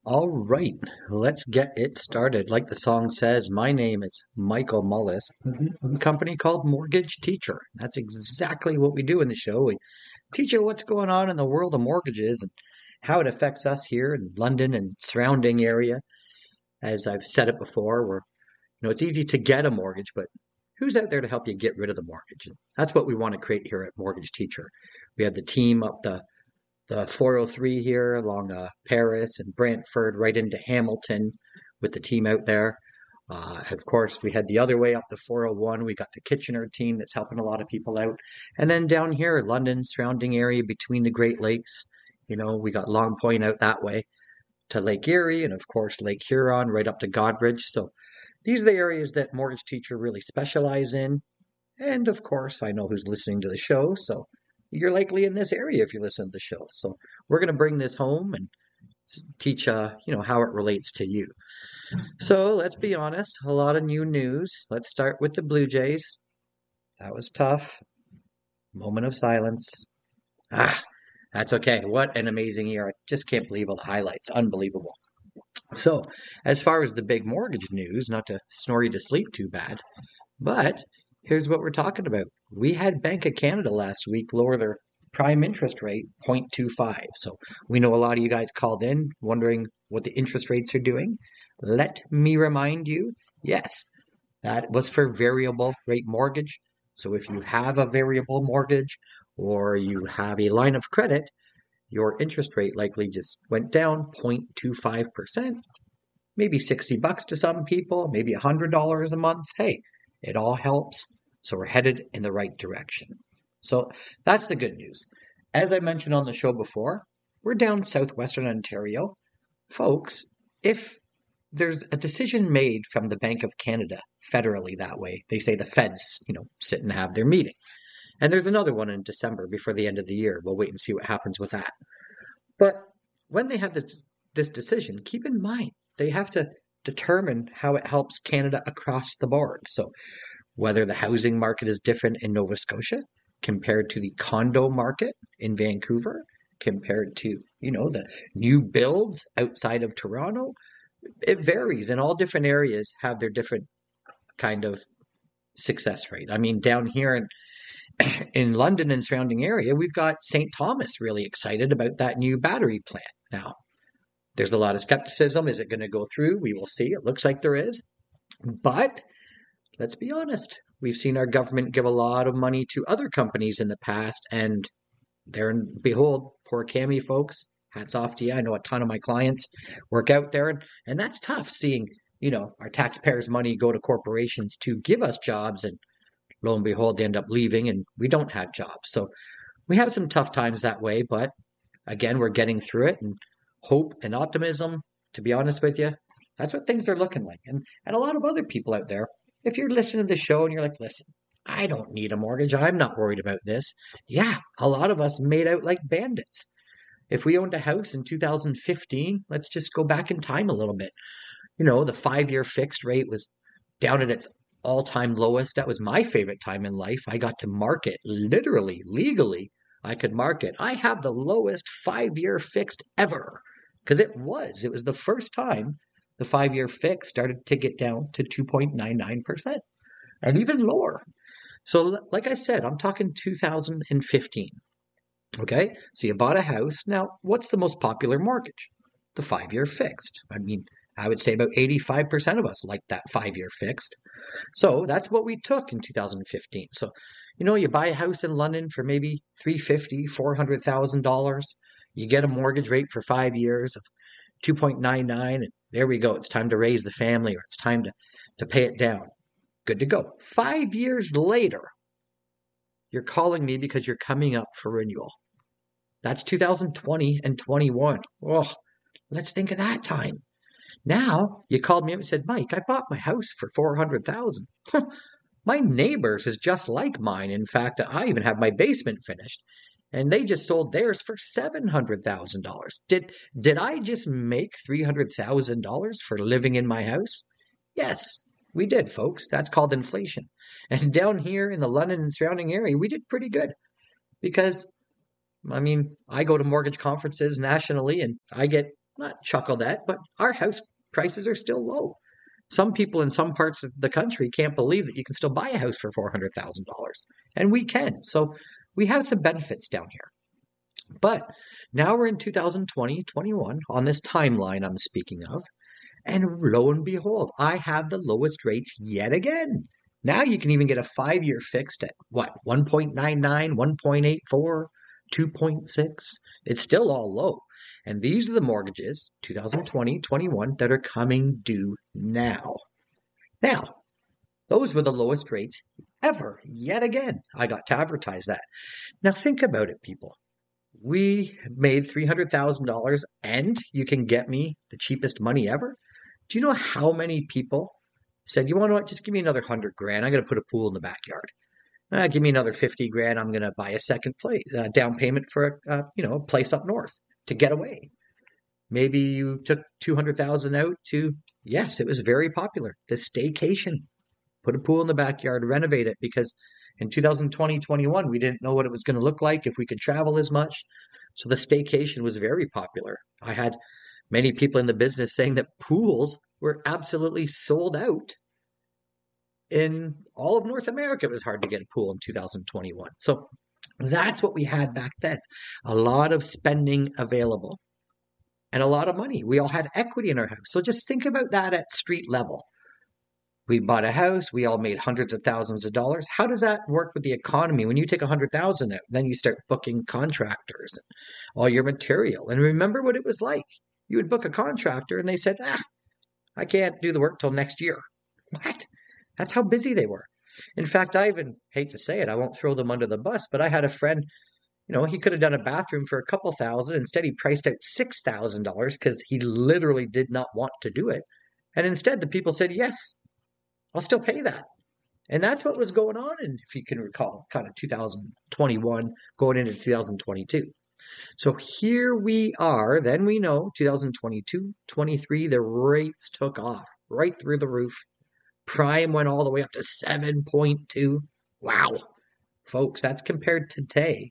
All right, let's get it started. Like the song says, my name is Michael Mullis of a company called Mortgage Teacher. That's exactly what we do in the show. We teach you what's going on in the world of mortgages and how it affects us here in London and surrounding area. As I've said it before, it's easy to get a mortgage, but who's out there to help you get rid of the mortgage? And that's what we want to create here at Mortgage Teacher. We have the team up the 403 here along Paris and Brantford right into Hamilton with the team out there. Of course, we had the other way up the 401. We got the Kitchener team that's helping a lot of people out. And then down here, London, surrounding area between the Great Lakes, we got Long Point out that way to Lake Erie and, of course, Lake Huron right up to Godrich. So these are the areas that Mortgage Teacher really specialize in. And of course, I know who's listening to the show, so you're likely in this area if you listen to the show. So we're going to bring this home and teach, how it relates to you. So let's be honest, a lot of new news. Let's start with the Blue Jays. That was tough. Moment of silence. Ah, that's okay. What an amazing year. I just can't believe all the highlights. Unbelievable. So, as far as the big mortgage news, not to snore you to sleep too bad, but here's what we're talking about. We had Bank of Canada last week lower their prime interest rate 0.25. So we know a lot of you guys called in wondering what the interest rates are doing. Let me remind you, yes, that was for variable rate mortgage. So if you have a variable mortgage or you have a line of credit, your interest rate likely just went down 0.25%, maybe $60 to some people, maybe $100 a month. Hey, it all helps. So we're headed in the right direction. So that's the good news. As I mentioned on the show before, we're down southwestern Ontario. Folks, if there's a decision made from the Bank of Canada federally that way, they say the feds, sit and have their meeting. And there's another one in December before the end of the year. We'll wait and see what happens with that. But when they have this decision, keep in mind, they have to determine how it helps Canada across the board. So whether the housing market is different in Nova Scotia compared to the condo market in Vancouver, compared to, the new builds outside of Toronto, it varies, and all different areas have their different kind of success rate. I mean, down here in London and surrounding area, we've got St. Thomas really excited about that new battery plant. Now, there's a lot of skepticism. Is it going to go through? We will see. It looks like there is. But let's be honest. We've seen our government give a lot of money to other companies in the past, and there and behold, poor Cami folks, hats off to you. I know a ton of my clients work out there, and that's tough seeing, our taxpayers' money go to corporations to give us jobs, and lo and behold, they end up leaving and we don't have jobs. So we have some tough times that way, but again, we're getting through it, and hope and optimism, to be honest with you, that's what things are looking like. And a lot of other people out there, if you're listening to the show and you're like, listen, I don't need a mortgage. I'm not worried about this. Yeah, a lot of us made out like bandits. If we owned a house in 2015, let's just go back in time a little bit. The 5-year fixed rate was down at its all-time lowest. That was my favorite time in life. I got to market, literally, legally. I could market. I have the lowest 5-year fixed ever because it was the first time the 5-year fix started to get down to 2.99% and even lower. So, like I said, I'm talking 2015. Okay, so you bought a house. Now, what's the most popular mortgage? The 5-year fixed. I mean, I would say about 85% of us like that 5-year fixed. So that's what we took in 2015. So, you buy a house in London for maybe $350,000, $400,000. You get a mortgage rate for 5 years of 2.99, and there we go. It's time to raise the family, or it's time to pay it down. Good to go. 5 years later, you're calling me because you're coming up for renewal. That's 2020 and 21. Oh, let's think of that time. Now you called me up and said, Mike, I bought my house for $400,000. My neighbor's is just like mine. In fact, I even have my basement finished, and they just sold theirs for $700,000. Did I just make $300,000 for living in my house? Yes, we did, folks. That's called inflation. And down here in the London and surrounding area, we did pretty good because, I mean, I go to mortgage conferences nationally, and I get not chuckled at, but our house prices are still low. Some people in some parts of the country can't believe that you can still buy a house for $400,000, and we can. So we have some benefits down here. But now we're in 2020, 21 on this timeline I'm speaking of. And lo and behold, I have the lowest rates yet again. Now you can even get a 5-year fixed at what? 1.99, 1.84, 2.6. It's still all low. And these are the mortgages, 2020, 21, that are coming due now. Now, those were the lowest rates ever, yet again. I got to advertise that. Now think about it, people. We made $300,000 and you can get me the cheapest money ever. Do you know how many people said, you want to what? Just give me another $100,000. I'm going to put a pool in the backyard. Give me another $50,000. I'm going to buy a second place, down payment for a place up north to get away. Maybe you took $200,000 out to, yes, it was very popular. The staycation. Put a pool in the backyard, renovate it, because in 2020, 21, we didn't know what it was going to look like, if we could travel as much. So the staycation was very popular. I had many people in the business saying that pools were absolutely sold out. In all of North America, it was hard to get a pool in 2021. So that's what we had back then. A lot of spending available and a lot of money. We all had equity in our house. So just think about that at street level. We bought a house. We all made hundreds of thousands of dollars. How does that work with the economy? When you take 100,000 out, then you start booking contractors and all your material. And remember what it was like. You would book a contractor and they said, I can't do the work till next year. What? That's how busy they were. In fact, I even hate to say it, I won't throw them under the bus, but I had a friend, he could have done a bathroom for a couple thousand. Instead, he priced out $6,000 because he literally did not want to do it. And instead, the people said, yes, I'll still pay that. And that's what was going on, and if you can recall, kind of 2021 going into 2022. So here we are. Then we know 2022, 23, the rates took off right through the roof. Prime went all the way up to 7.2. Wow. Folks, that's compared to today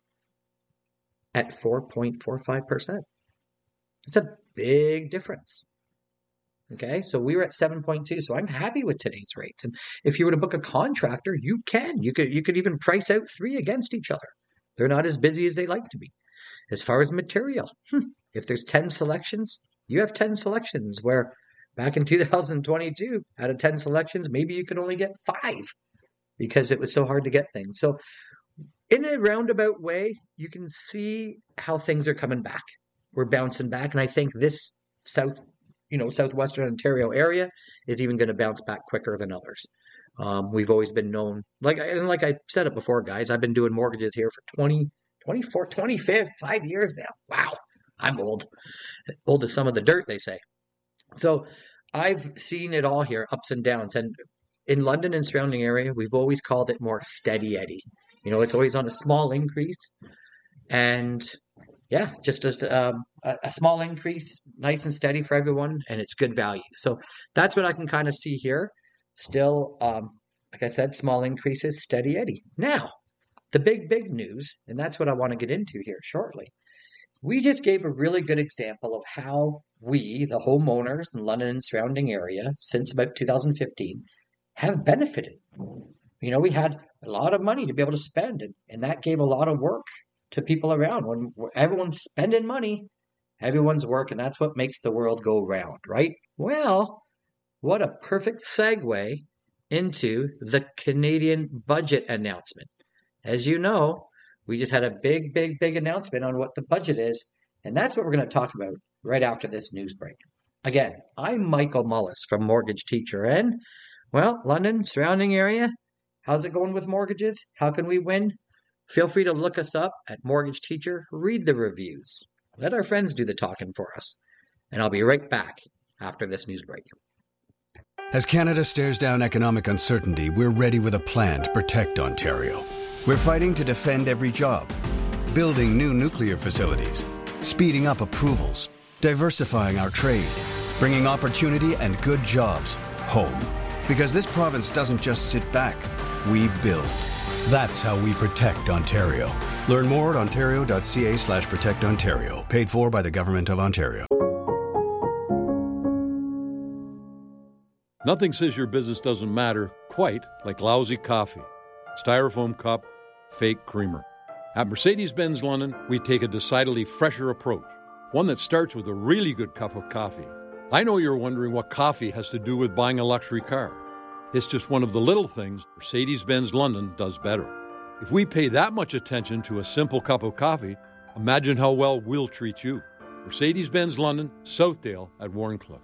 at 4.45%. It's a big difference. Okay, so we were at 7.2. So I'm happy with today's rates. And if you were to book a contractor, you can. You could even price out 3 against each other. They're not as busy as they like to be. As far as material, if there's 10 selections, you have 10 selections, where back in 2022, out of 10 selections, maybe you could only get 5 because it was so hard to get things. So in a roundabout way, you can see how things are coming back. We're bouncing back. And I think this southwestern Ontario area is even going to bounce back quicker than others. We've always been known, like I said it before, guys, I've been doing mortgages here for 5 years now. Wow, I'm old. Old as some of the dirt, they say. So I've seen it all here, ups and downs. And in London and surrounding area, we've always called it more steady Eddie. It's always on a small increase. And yeah, just as a small increase, nice and steady for everyone, and it's good value. So that's what I can kind of see here. Still, like I said, small increases, steady Eddie. Now, the big news, and that's what I want to get into here shortly. We just gave a really good example of how we, the homeowners in London and surrounding area, since about 2015, have benefited. We had a lot of money to be able to spend, and that gave a lot of work to people around. When everyone's spending money, everyone's working. That's what makes the world go round, right? Well, what a perfect segue into the Canadian budget announcement. As you know, we just had a big announcement on what the budget is, and that's what we're going to talk about right after this news break. Again, I'm Michael Mullis from Mortgage Teacher, and, London, surrounding area, how's it going with mortgages? How can we win? Feel free to look us up at Mortgage Teacher, read the reviews. Let our friends do the talking for us. And I'll be right back after this news break. As Canada stares down economic uncertainty, we're ready with a plan to protect Ontario. We're fighting to defend every job, building new nuclear facilities, speeding up approvals, diversifying our trade, bringing opportunity and good jobs home. Because this province doesn't just sit back, we build. That's how we protect Ontario. Learn more at ontario.ca/protectontario. Paid for by the Government of Ontario. Nothing says your business doesn't matter quite like lousy coffee. Styrofoam cup, fake creamer. At Mercedes-Benz London, we take a decidedly fresher approach, one that starts with a really good cup of coffee. I know you're wondering what coffee has to do with buying a luxury car. It's just one of the little things Mercedes-Benz London does better. If we pay that much attention to a simple cup of coffee, imagine how well we'll treat you. Mercedes-Benz London, Southdale at Warncliffe.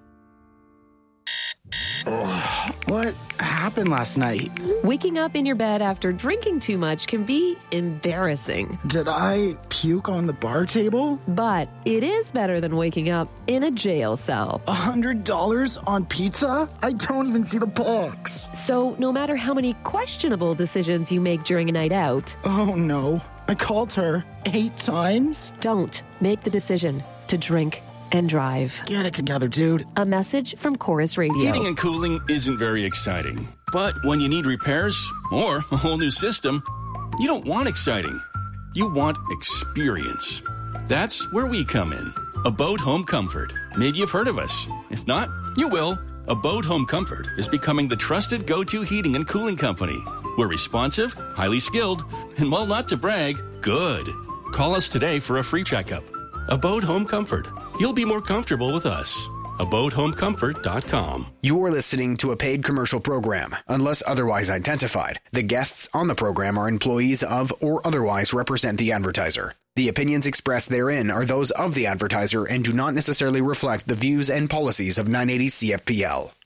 Oh, what happened last night? Waking up in your bed after drinking too much can be embarrassing. Did I puke on the bar table? But it is better than waking up in a jail cell. $100 on pizza? I don't even see the box. So no matter how many questionable decisions you make during a night out... Oh no, I called her 8 times? Don't make the decision to drink and drive. Get it together, dude. A message from Chorus Radio. Heating and cooling isn't very exciting. But when you need repairs or a whole new system, you don't want exciting. You want experience. That's where we come in. Abode Home Comfort. Maybe you've heard of us. If not, you will. Abode Home Comfort is becoming the trusted go-to heating and cooling company. We're responsive, highly skilled, and while not to brag, good. Call us today for a free checkup. Abode Home Comfort. You'll be more comfortable with us. AbodeHomeComfort.com. You're listening to a paid commercial program. Unless otherwise identified, the guests on the program are employees of or otherwise represent the advertiser. The opinions expressed therein are those of the advertiser and do not necessarily reflect the views and policies of 980 CFPL.